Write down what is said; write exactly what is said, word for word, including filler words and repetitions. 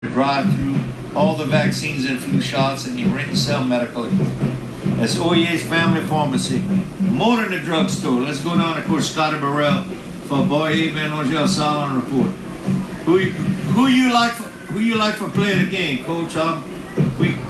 drive through all the vaccines and flu shots, and he rent and sell medical equipment. That's O E A's Family Pharmacy. More than a drugstore. Let's go down to Coach Scotty Burrell for Boy Van Angel Salon Report. Who you, who you like for, who you like for playing the game, Coach? Um, we